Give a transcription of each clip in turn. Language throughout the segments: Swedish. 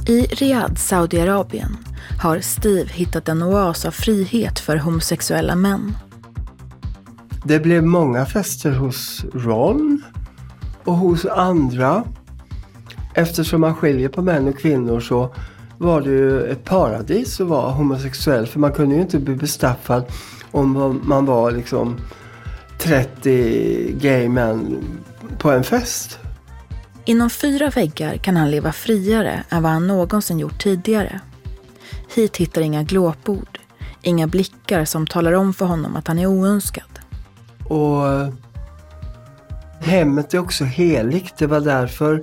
I Riyadh, Saudiarabien, har Steve hittat en oas av frihet för homosexuella män. Det blev många fester hos Ron och hos andra. Eftersom man skiljer på män och kvinnor så var det ju ett paradis att vara homosexuell. För man kunde ju inte bli bestraffad om man var liksom 30 gay män på en fest. Inom 4 väggar kan han leva friare än vad han någonsin gjort tidigare. Hit hittar inga glåpord, inga blickar som talar om för honom att han är oönskad. Och hemmet är också heligt. Det var därför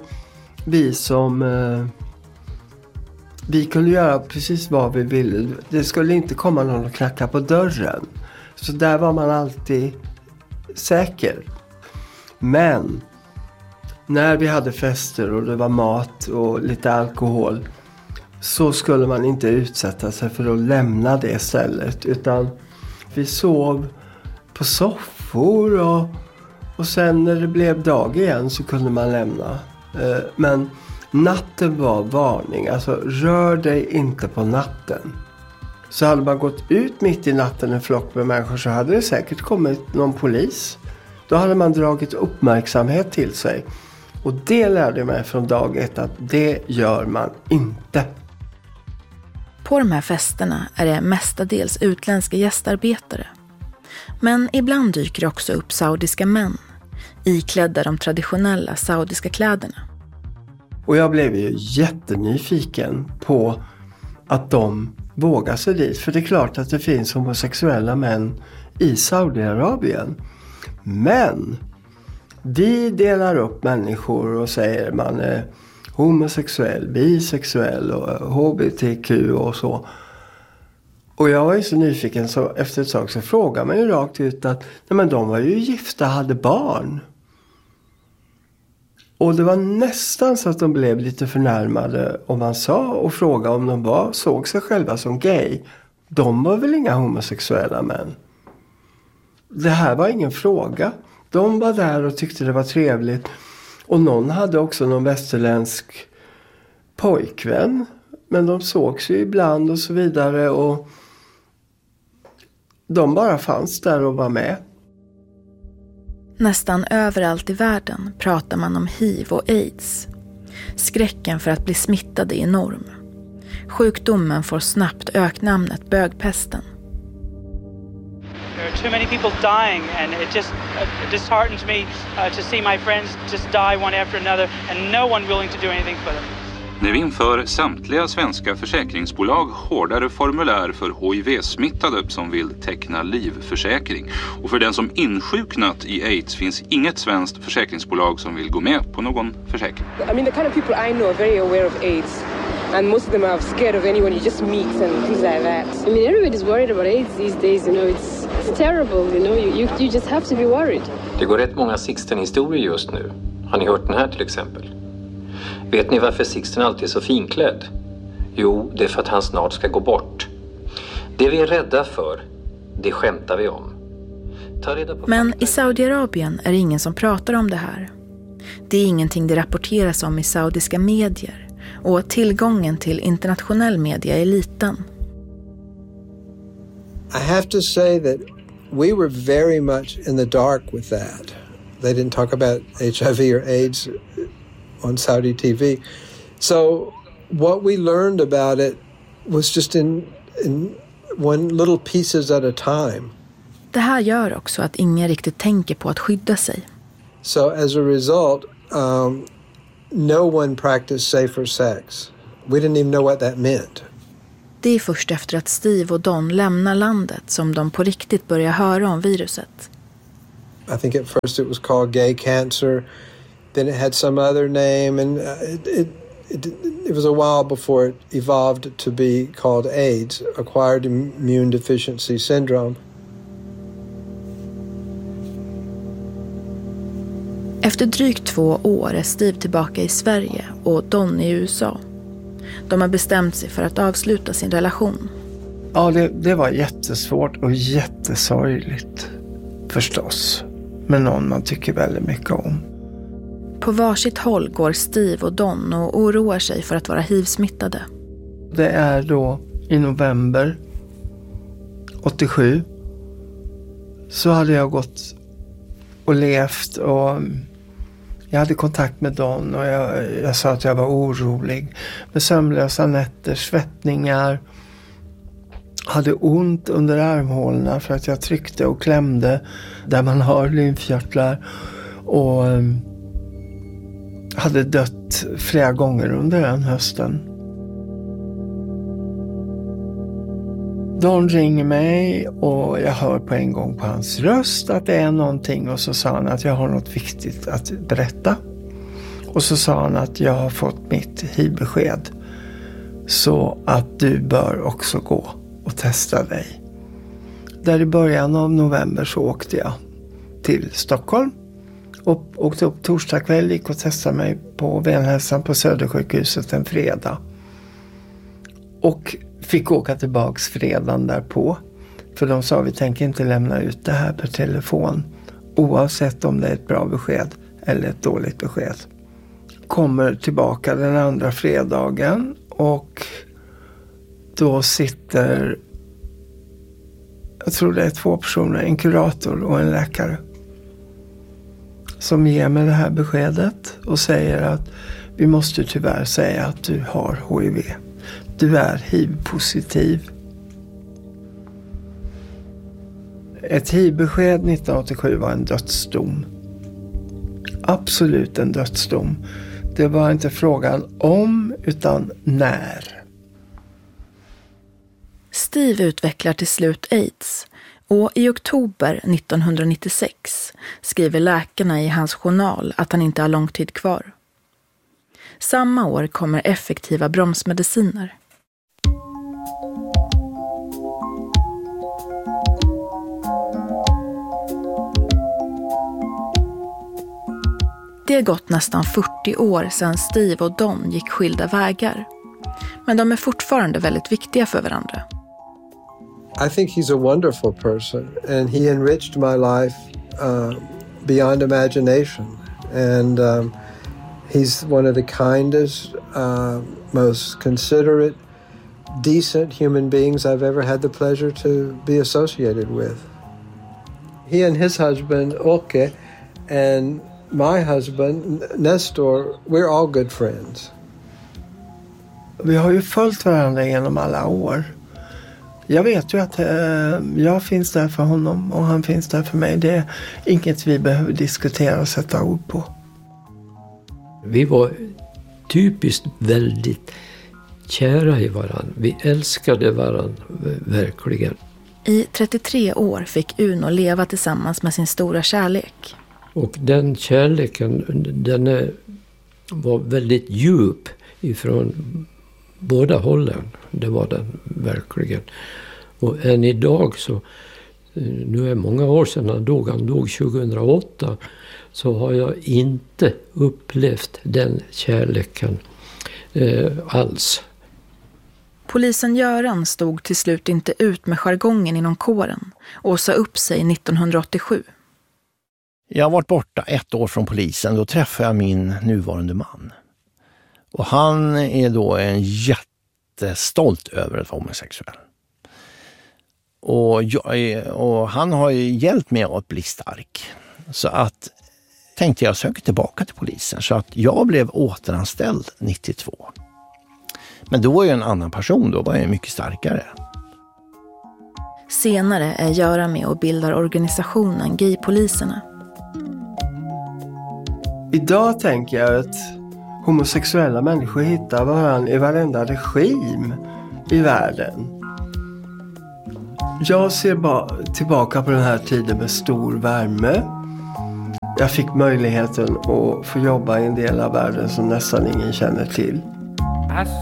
vi kunde göra precis vad vi ville. Det skulle inte komma någon och knacka på dörren. Så där var man alltid säker. Men när vi hade fester och det var mat och lite alkohol så skulle man inte utsätta sig för att lämna det stället. Utan vi sov på soffor och sen när det blev dag igen så kunde man lämna. Men natten var varning. Alltså rör dig inte på natten. Så hade man gått ut mitt i natten en flock med människor så hade det säkert kommit någon polis. Då hade man dragit uppmärksamhet till sig. Och det lärde jag mig från dag 1 att det gör man inte. På de här festerna är det mestadels utländska gästarbetare. Men ibland dyker det också upp saudiska män, iklädda de traditionella saudiska kläderna. Och jag blev ju jättenyfiken på att de vågar sig dit. För det är klart att det finns homosexuella män i Saudiarabien. Men vi delar upp människor och säger man är homosexuell, bisexuell och hbtq och så. Och jag var ju så nyfiken så efter ett tag så frågade man ju rakt ut att nej men de var ju gifta, hade barn. Och det var nästan så att de blev lite förnärmade om man sa och frågade om de såg sig själva som gay. De var väl inga homosexuella män. Det här var ingen fråga. De var där och tyckte det var trevligt. Och någon hade också någon västerländsk pojkvän. Men de sågs ju ibland och så vidare. Och de bara fanns där och var med. Nästan överallt i världen pratar man om HIV och AIDS. Skräcken för att bli smittad är enorm. Sjukdomen får snabbt öknamnet bögpesten. There are too many people dying and it just disheartens me to see my friends just die one after another and no one willing to do anything for them. Nu inför samtliga svenska försäkringsbolag hårdare formulär för HIV-smittade som vill teckna livförsäkring. Och för den som insjuknat i AIDS finns inget svenskt försäkringsbolag som vill gå med på någon försäkring. I mean, the kind of people I know are very aware of AIDS. And most of them are scared of anyone you just meet and things like that. I mean, everybody's worried about AIDS these days, you know, it's terrible, you know, you just have to be worried. Det går rätt många Sixten-historier just nu. Har ni hört den här till exempel? Vet ni varför Sixten alltid är så finklädd? Jo, det är för att han snart ska gå bort. Det vi är rädda för, det skämtar vi om. Ta reda på. Men i Saudiarabien är det ingen som pratar om det här. Det är ingenting det rapporteras om i saudiska medier. Och tillgången till internationell media är liten. I have to say that we were very much in the dark with that. They didn't talk about HIV or AIDS on Saudi TV. So what we learned about it was just in one little pieces at a time. Det här gör också att ingen riktigt tänker på att skydda sig. So as a result, no one practiced safer sex. We didn't even know what that meant. Det är först efter att Steve och Don lämnar landet som de på riktigt börjar höra om viruset. I think at first it was called gay cancer. Then it had some other name, and it was a while before it evolved to be called AIDS, acquired immune deficiency syndrome. Efter drygt 2 år är Steve tillbaka i Sverige och Don i USA. De har bestämt sig för att avsluta sin relation. Ja, det var jättesvårt och jättesorgligt förstås. Med någon man tycker väldigt mycket om. På varsitt håll går Steve och Don och oroar sig för att vara HIV-smittade. Det är då i november 87. Så hade jag gått och levt och jag hade kontakt med Don och jag sa att jag var orolig. Med sömnlösa nätter, svettningar. Hade ont under armhålorna för att jag tryckte och klämde där man har lymfkörtlar. Och hade dött flera gånger under den hösten. Don ringer mig och jag hör på en gång på hans röst att det är någonting. Och så sa han att jag har något viktigt att berätta. Och så sa han att jag har fått mitt HIV-besked. Så att du bör också gå och testa dig. Där i början av november så åkte jag till Stockholm. Och åkte upp torsdag kväll, gick och testade mig på Venhälsan på Södersjukhuset en fredag. Och fick åka tillbaks fredagen därpå. För de sa vi tänker inte lämna ut det här per telefon. Oavsett om det är ett bra besked eller ett dåligt besked. Kommer tillbaka den andra fredagen och då sitter, jag tror det är 2 personer, en kurator och en läkare. Som ger mig det här beskedet och säger att vi måste tyvärr säga att du har HIV. Du är HIV-positiv. Ett HIV-besked 1987 var en dödsdom. Absolut en dödsdom. Det var inte frågan om utan när. Steve utvecklar till slut AIDS och i oktober 1996 skriver läkarna i hans journal att han inte har lång tid kvar. Samma år kommer effektiva bromsmediciner. Det har gått nästan 40 år sedan Steve och Don gick skilda vägar. Men de är fortfarande väldigt viktiga för varandra. I think he's a wonderful person and he enriched my life beyond imagination. And he's one of the kindest, most considerate, decent human beings I've ever had the pleasure to be associated with. He and his husband, Åke, and my husband, Nestor, we're all good friends. Vi har ju följt varandra genom alla år. Jag vet ju att jag finns där för honom och han finns där för mig. Det är inget vi behöver diskutera och sätta ord på. Vi var typiskt väldigt kära i varandra. Vi älskade varandra verkligen. I 33 år fick Uno leva tillsammans med sin stora kärlek. Och den kärleken, var väldigt djup ifrån båda hållen. Det var den verkligen. Och än idag så, nu är många år sedan han dog 2008, så har jag inte upplevt den kärleken alls. Polisen Göran stod till slut inte ut med jargongen inom kåren och sa upp sig 1987. Jag har varit borta 1 år från polisen. Då träffade jag min nuvarande man. Och han är då en jättestolt över att vara homosexuell. Och han har ju hjälpt mig att bli stark. Så att tänkte jag söka tillbaka till polisen. Så att jag blev återanställd 92. Men då var jag en annan person. Då var jag mycket starkare. Senare är Göran med och bildar organisationen Gaypoliserna. Idag tänker jag att homosexuella människor hittar varandra i varenda regim i världen. Jag ser bara tillbaka på den här tiden med stor värme. Jag fick möjligheten att få jobba i en del av världen som nästan ingen känner till. I